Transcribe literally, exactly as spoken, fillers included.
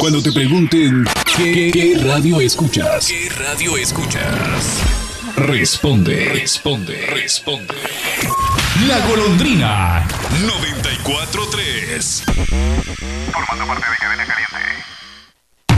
Cuando te pregunten ¿qué, qué radio escuchas? ¿Qué radio escuchas? Responde, responde, responde. La Golondrina noventa y cuatro tres. Formando parte de Cadena Caliente.